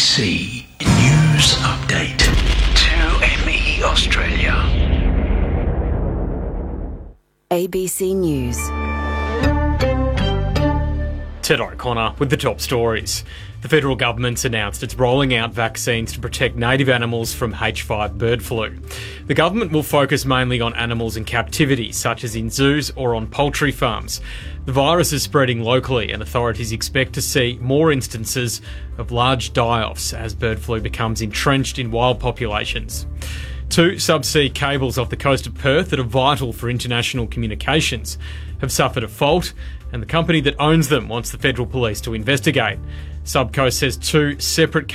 ABC News Update. 2ME Australia. ABC News. Ted O'Connor with the top stories. The federal government's announced it's rolling out vaccines to protect native animals from H5 bird flu. The government will focus mainly on animals in captivity, such as in zoos or on poultry farms. The virus is spreading locally and authorities expect to see more instances of large die-offs as bird flu becomes entrenched in wild populations. 2 subsea cables off the coast of Perth that are vital for international communications have suffered a fault, and the company that owns them wants the Federal Police to investigate. Subco says 2 separate